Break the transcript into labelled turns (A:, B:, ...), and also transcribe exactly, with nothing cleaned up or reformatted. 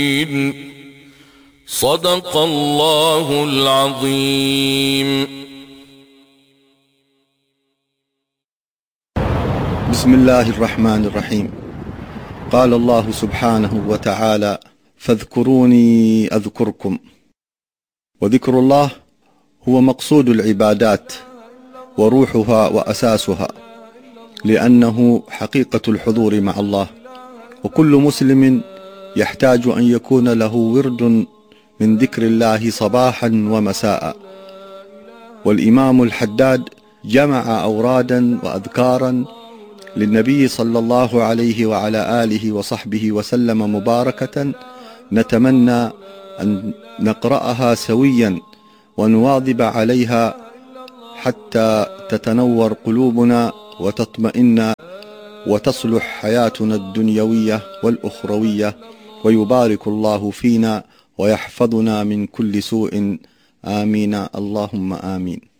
A: صدق الله العظيم.
B: بسم الله الرحمن الرحيم. قال الله سبحانه وتعالى: فاذكروني أذكركم. وذكر الله هو مقصود العبادات وروحها وأساسها، لأنه حقيقة الحضور مع الله، وكل مسلم يحتاج أن يكون له ورد من ذكر الله صباحا ومساء. والإمام الحداد جمع أورادا وأذكارا للنبي صلى الله عليه وعلى آله وصحبه وسلم مباركة، نتمنى أن نقرأها سويا ونواظب عليها حتى تتنور قلوبنا وتطمئن وتصلح حياتنا الدنيوية والأخروية، ويبارك الله فينا ويحفظنا من كل سوء. آمين اللهم آمين.